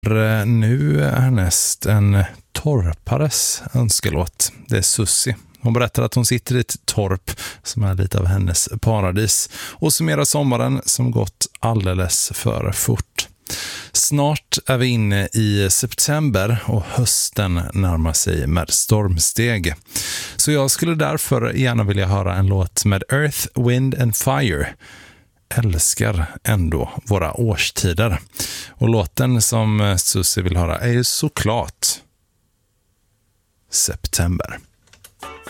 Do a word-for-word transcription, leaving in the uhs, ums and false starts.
Nu härnäst en torpares önskelåt. Det är Susie. Hon berättar att hon sitter i ett torp som är lite av hennes paradis och summerar sommaren som gått alldeles för fort. Snart är vi inne i september och hösten närmar sig med stormsteg. Så jag skulle därför gärna vilja höra en låt med Earth, Wind and Fire. Älskar ändå våra årstider. Och låten som Susie vill höra är ju såklart September.